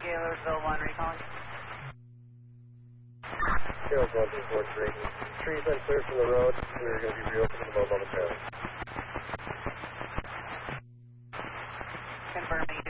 Taylorsville 1, recalling. Tails 1243. Trees unclear from the road. We're going to be reopening the mode momentarily. Confirming.